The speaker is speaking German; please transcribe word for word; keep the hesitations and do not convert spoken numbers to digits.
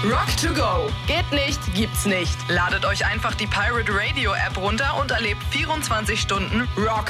Rock to go. Geht nicht, gibt's nicht. Ladet euch einfach die Pirate Radio App runter und erlebt vierundzwanzig Stunden Rock